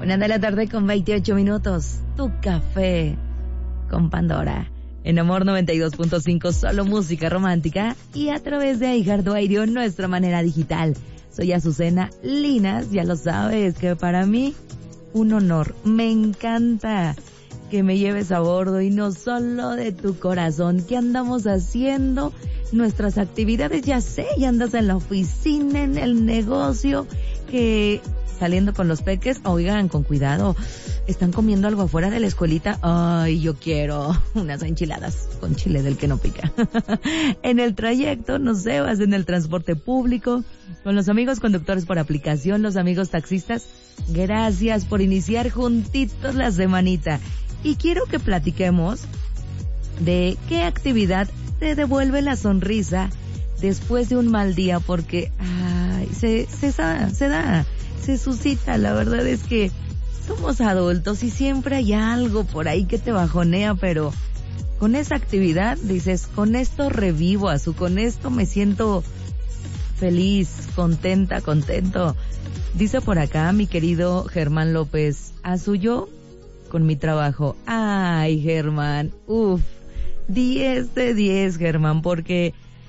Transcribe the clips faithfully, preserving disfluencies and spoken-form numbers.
Una de la tarde con veintiocho minutos. Tu café con Pandora. En Amor noventa y dos punto cinco, solo música romántica. Y a través de iHeartRadio, nuestra manera digital. Soy Azucena Linas, ya lo sabes, que para mí, un honor. Me encanta que me lleves a bordo y no solo de tu corazón. ¿Qué andamos haciendo? Nuestras actividades, ya sé, ya andas en la oficina, en el negocio, que saliendo con los peques, oigan, con cuidado, están comiendo algo afuera de la escuelita. Ay, yo quiero unas enchiladas con chile del que no pica. En el trayecto, no sé, vas en el transporte público, con los amigos conductores por aplicación, los amigos taxistas, gracias por iniciar juntitos la semanita. Y quiero que platiquemos de qué actividad te devuelve la sonrisa después de un mal día, porque ay, se, se, da, se da, se suscita. La verdad es que somos adultos y siempre hay algo por ahí que te bajonea, pero con esa actividad dices, con esto revivo, a su, con esto me siento feliz, contenta, contento. Dice por acá mi querido Germán López, a su yo con mi trabajo. Ay, Germán, uff, diez de diez, Germán, porque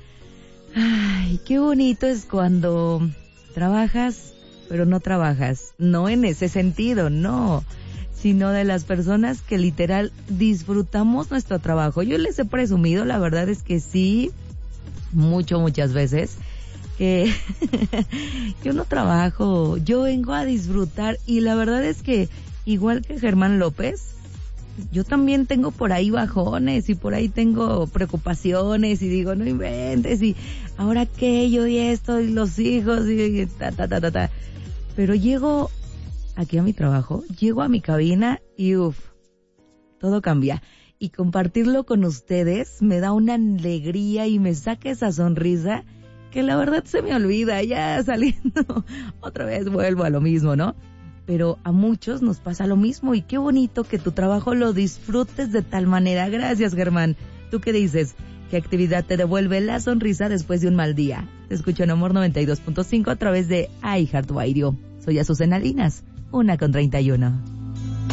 ay, qué bonito es cuando trabajas, pero no trabajas. No en ese sentido, no, sino de las personas que literal disfrutamos nuestro trabajo. Yo les he presumido, la verdad es que sí, mucho, muchas veces, que yo no trabajo, yo vengo a disfrutar, y la verdad es que igual que Germán López, yo también tengo por ahí bajones y por ahí tengo preocupaciones y digo, no inventes, y ahora qué, yo y esto, y los hijos, y ta, ta, ta, ta, ta. Pero llego aquí a mi trabajo, llego a mi cabina y uff, todo cambia. Y compartirlo con ustedes me da una alegría y me saca esa sonrisa que la verdad se me olvida, ya saliendo otra vez vuelvo a lo mismo, ¿no? Pero a muchos nos pasa lo mismo, y qué bonito que tu trabajo lo disfrutes de tal manera. Gracias, Germán. ¿Tú qué dices? ¿Qué actividad te devuelve la sonrisa después de un mal día? Te escucho en Amor noventa y dos punto cinco a través de iHeartRadio. Soy Azucena Linas, una con treinta y uno.